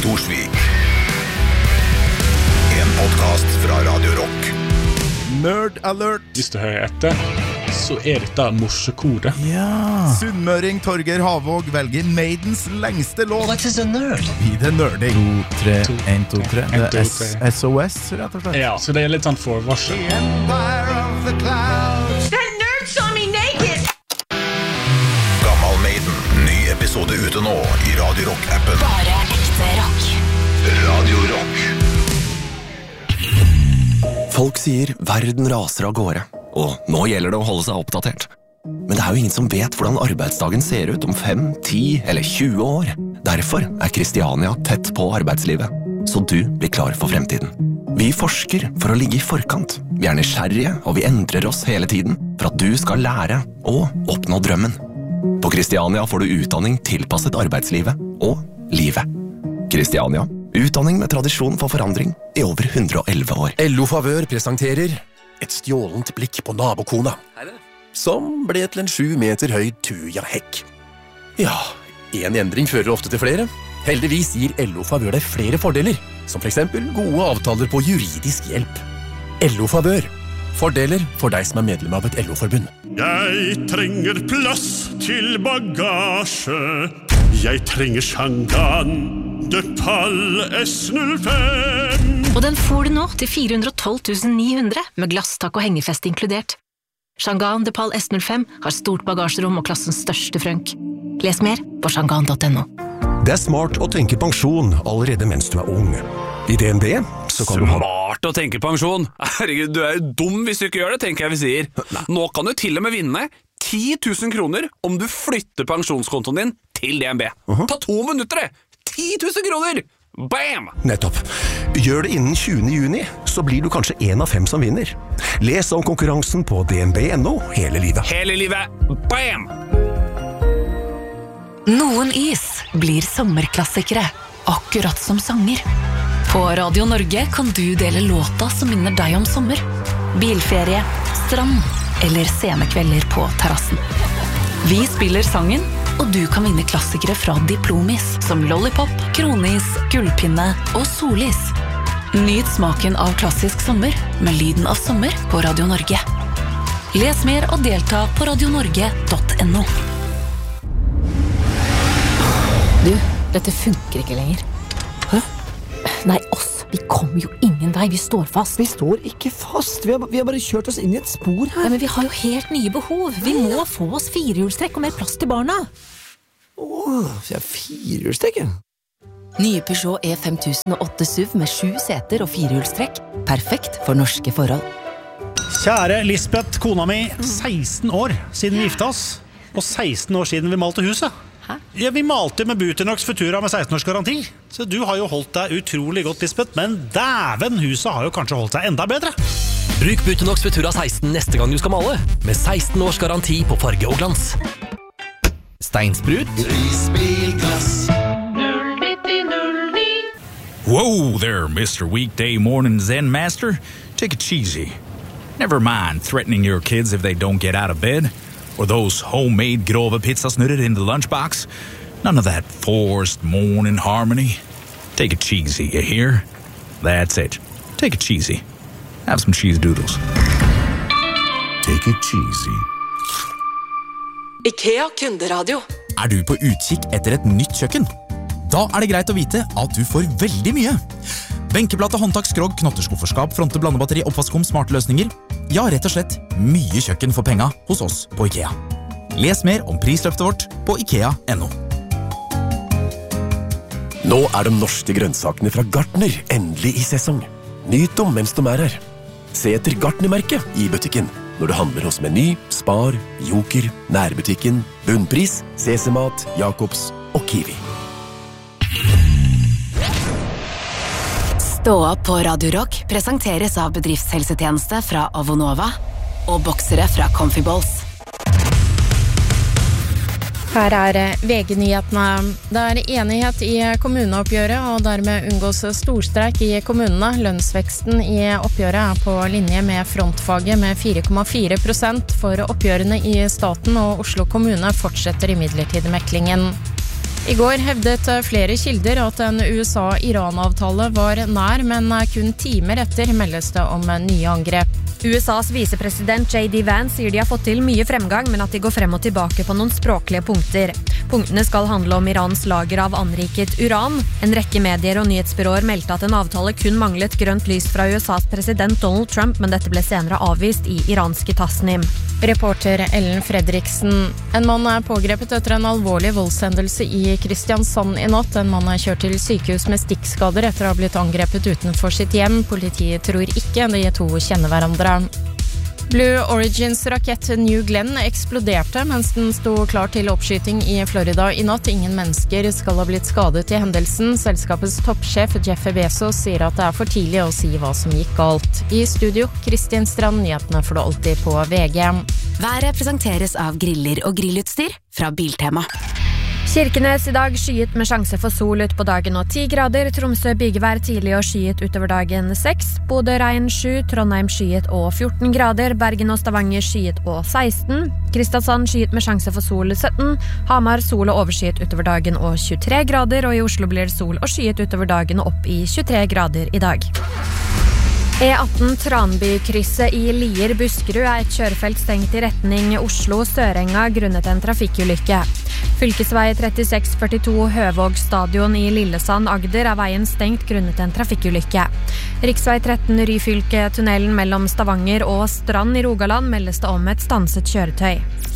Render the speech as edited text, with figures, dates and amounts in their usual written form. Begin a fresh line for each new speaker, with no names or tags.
Torsvik. En podcast fra Radio Rock.
Nerd alert.
Hvis du hører etter, så dette morsekode.
Ja. Sunnmøring Torger Havåg velger Maidens lengste låt.
What is a nerd?
I det nerding. 1, 2, 3. Det SOS, rett og slett.
Ja, så det litt sånn forvarsel.
That nerd saw me naked!
Gammal Maiden. Ny episode ute nå I Radio Rock-appen.
Bare ekte rock.
Radio Rock.
Folk sier verden raser av gårde, og nå gjelder det å holde seg oppdatert. Men det jo ingen som vet hvordan arbeidsdagen ser ut om 5, 10 eller 20 år. Derfor Kristiania tett på arbeidslivet, så du blir klar for fremtiden. Vi forsker for å ligge I forkant. Vi nysgjerrige, og vi endrer oss hele tiden for at du skal lære og oppnå drømmen. På Kristiania får du utdanning tilpasset arbeidslivet og livet. Kristiania, utdanning med tradisjon for forandring I over 111 år.
LO Favør presenterer et stjålent blikk på nabokona, som ble til en 7 meter høy tuja-hekk. Ja, en endring fører ofte til flere. Heldigvis gir LO Favør deg flere fordeler, som for eksempel gode avtaler på juridisk hjelp. LO Favør. Fordeler for deg som medlem av et LO-forbund.
Jeg trenger plass til bagasje. Jeg trenger Shangan DePaul S05.
Og den får du nå til 412 900 med glasstak og hengefest inkludert. Shangan DePaul S05 har stort bagasjerom og klassens største frønk. Les mer på shangan.no.
Det smart å tenke pensjon allerede mens du ung. I DNB så kan du ha...
Smart å tenke pensjon? Herregud, du jo dum hvis du ikke gjør det, tenker jeg vi sier. Nå kan du til og med vinne 10 000 kroner om du flytter pensjonskontoen din til DNB. Ta 2 minutter det! 10 000 kroner! Bam!
Nettopp. Gjør det innen 20. juni, så blir du kanskje 1 av 5 som vinner. Les om konkurransen på DNB.no hele livet.
Hele livet! Bam!
Noen is blir sommerklassikere, akkurat som sanger. På Radio Norge kan du dele låta som minner deg om sommer. Bilferie, strand eller scenekvelder på terrassen. Vi spiller sangen, og du kan vinne klassikere fra Diplomis, som Lollipop, Kronis, Gullpinne og Solis. Nyt smaken av klassisk sommer med lyden av sommer på Radio Norge. Les mer og delta på radionorge.no. Du, dette funker ikke lenger. Hæ? Nei, oss. Vi kommer jo ingen vei. Vi står fast.
Vi står ikke fast. Vi har bare kjørt oss inn I et spor her.
Ja, men vi har jo helt nye behov. Vi må få oss 4-hjulstrekk og mer plass til barna.
Så 4-hjulstrekk, ja.
Nye Peugeot E5008 SUV med 7 seter og 4-hjulstrekk. Perfekt for norske forhold.
Kjære Lisbeth, kona mi, 16 år siden vi gifte oss. Og 16 år siden vi malte huset. Hæ? Ja, vi malte med Buternox Futura med 16 års garanti. Så du har jo holdt deg utrolig godt, Lisbeth. Men dæven, huset har jo kanskje holdt seg enda bedre.
Bruk Buternox Futura 16 neste gang du skal male. Med 16 års garanti på farge og glans. Steinsprut.
Risbilglass. 09009. Whoa there, Mr. Weekday Morning Zen Master. Take it cheesy. Never mind threatening your kids if they don't get out of bed. Or those homemade grove pizzasnurrer in the lunchbox. None of that forced morning harmony. Take it cheesy, you hear? That's it. Take it cheesy. Have some cheese doodles.
Take it cheesy.
IKEA kunderadio.
Du på utkikk etter et nytt kjøkken? Da det greit å vite at du får veldig mye. Benkeplate, håndtak, skrogg, knotterskufferskap, fronte, blandebatteri, oppvaskom, smarte løsninger. Ja, rett og slett mye kjøkken for penga hos oss på IKEA. Les mer om prisløftet vårt på IKEA.no.
Nå de norske grønnsakene fra Gartner endelig I sesong. Nyt dem mens de her. Se etter Gartner-merket I butikken. Når du handler hos Meny, Spar, Joker, Nærbutikken, Bunnpris, CC-mat, Jacobs og Kiwi.
Stå på Radio Rock presenteres av bedriftshelsetjeneste fra Avonova og boksere fra Comfy Balls.
Her VG-nyhetene. Det enighet I kommuneoppgjøret, og dermed unngås storstreik I kommunene. Lønnsveksten I oppgjøret på linje med frontfaget med 4,4%, for oppgjørene I staten og Oslo kommune fortsetter imidlertid meklingen. I går hevdet flere kilder at en USA-Iran-avtale var nær, men kun timer etter meldes det om nye angrep.
USAs vicepresident J.D. Vance sier de har fått til mye fremgang, men at de går frem og tilbake på noen språklige punkter. Punktene skal handle om Irans lager av anriket uran. En rekke medier og nyhetsbyråer meldte at en avtale kun manglet grønt lys fra USAs president Donald Trump, men dette ble senere avvist i iranske Tasnim.
Reporter Ellen Fredriksen. En mann pågrepet etter en alvorlig voldshendelse i Kristiansand i natt. En mann kjørt til sykehus med stikkskader etter å ha blitt angrepet utenfor sitt hjem. Politiet tror ikke de to kjenner hverandre. Blue Origins rakett New Glenn eksploderte mens den sto klar til oppskyting i Florida i natt. Ingen mennesker skal ha blitt skadet i hendelsen. Selskapets toppsjef Jeff Bezos sier at det for tidlig å si hva som gikk galt. I studio, Kristin Strand, nyhetene får du alltid på VG.
Været presenteres av griller og grillutstyr fra Biltema.
Kirkenes i dag skyet med sjanse for sol ut på dagen og 10 grader. Tromsø bygevær tidlig og skyet utover dagen 6. Bodø regn 7, Trondheim skyet og 14 grader. Bergen og Stavanger skyet og 16. Kristiansand skyet med sjanse for sol 17. Hamar sol og overskyet utover dagen og 23 grader. Og i Oslo blir det sol og skyet utover dagen og opp i 23 grader i dag. E18 Tranbykrysset i Lier Buskerud et kjørefelt stengt i retning Oslo-Sørenga grunnet en trafikkulykke. Fylkesvei 3642 Høvåg stadion i Lillesand, Agder veien stengt grunnet en trafikkulykke. Riksvei 13 Ryfylke tunnelen mellom Stavanger og Strand i Rogaland meldes det om et stanset kjøretøy.